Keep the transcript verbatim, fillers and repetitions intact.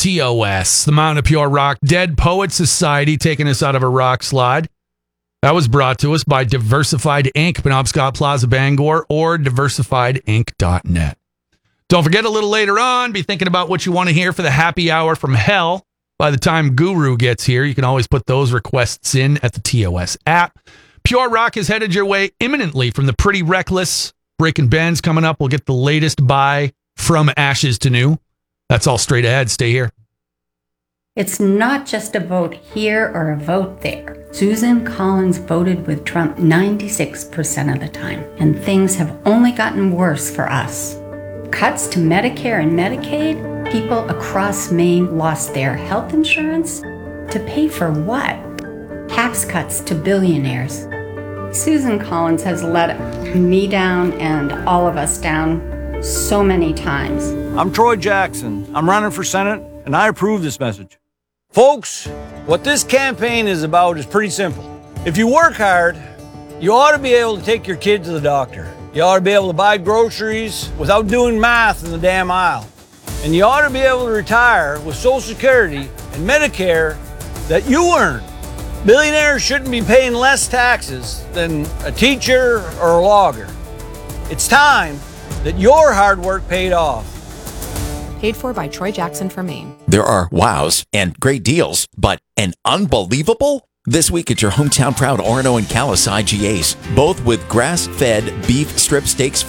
T O S, the Mountain of Pure Rock Dead Poets Society, taking us out of a rock slide. That was brought to us by Diversified Incorporated, Penobscot Plaza, Bangor, or diversified inc dot net. Don't forget, a little later on, be thinking about what you want to hear for the happy hour from hell. By the time Guru gets here, you can always put those requests in at the T O S app. Pure Rock is headed your way imminently from the Pretty Reckless. Breaking Ben's coming up. We'll get the latest buy from ashes to new. That's all straight ahead. Stay here. It's not just a vote here or a vote there. Susan Collins voted with Trump ninety-six percent of the time, and things have only gotten worse for us. Cuts to Medicare and Medicaid, people across Maine lost their health insurance. To pay for what? Tax cuts to billionaires. Susan Collins has let me down and all of us down so many times. I'm Troy Jackson. I'm running for Senate, and I approve this message. Folks, what this campaign is about is pretty simple. If you work hard, you ought to be able to take your kid to the doctor. You ought to be able to buy groceries without doing math in the damn aisle. And you ought to be able to retire with Social Security and Medicare that you earn. Billionaires shouldn't be paying less taxes than a teacher or a logger. It's time that your hard work paid off. Paid for by Troy Jackson for Maine. There are wows and great deals, but an unbelievable? This week at your hometown proud Orono and Calais I G As, both with grass-fed beef strip steaks